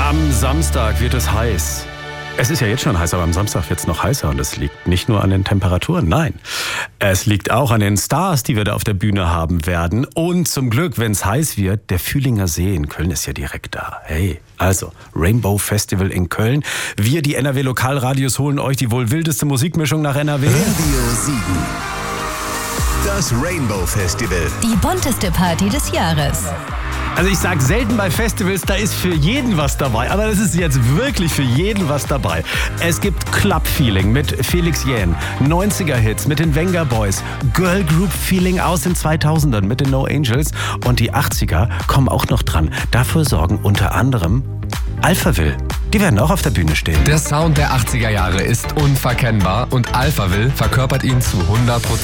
Am Samstag wird es heiß. Es ist ja jetzt schon heiß, aber am Samstag wird es noch heißer. Und es liegt nicht nur an den Temperaturen, nein. Es liegt auch an den Stars, die wir da auf der Bühne haben werden. Und zum Glück, wenn es heiß wird, der Fühlinger See in Köln ist ja direkt da. Hey, also Rainbow Festival in Köln. Wir, die NRW Lokalradios, holen euch die wohl wildeste Musikmischung nach NRW. Radio 7. Das Rainbow Festival. Die bunteste Party des Jahres. Also ich sag selten bei Festivals, da ist für jeden was dabei. Aber das ist jetzt wirklich für jeden was dabei. Es gibt Club-Feeling mit Felix Jähn, 90er-Hits mit den Venga Boys, Girl Group Feeling aus den 2000ern mit den No Angels und die 80er kommen auch noch dran. Dafür sorgen unter anderem Alphaville. Die werden auch auf der Bühne stehen. Der Sound der 80er Jahre ist unverkennbar und Alphaville verkörpert ihn zu 100%.